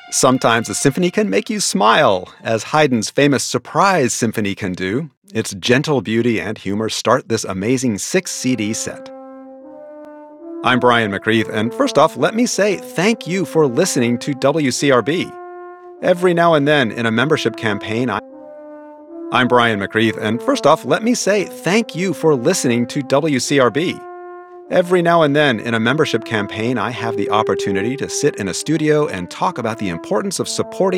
Sometimes a symphony can make you smile, as Haydn's famous Surprise Symphony can do. Its gentle beauty and humor start this amazing 6 CD set. I'm Brian McCreath, and first off, let me say thank you for listening to WCRB. Every now and then in a membership campaign, I'm Brian McCreath, and first off, let me say thank you for listening to WCRB. Every now and then in a membership campaign, I have the opportunity to sit in a studio and talk about the importance of supporting